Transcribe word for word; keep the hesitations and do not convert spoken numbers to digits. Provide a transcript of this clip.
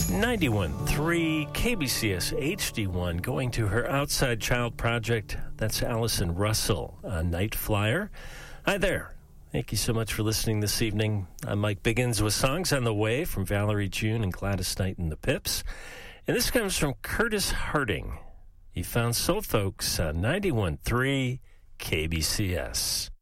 ninety-one point three K B C S H D one, going to her Outside Child project. That's Allison Russell, a Night Flyer. Hi there. Thank you so much for listening this evening. I'm Mike Biggins with Songs on the Way from Valerie June and Gladys Knight and the Pips. And this comes from Curtis Harding. He found Soul Folks on ninety-one point three K B C S.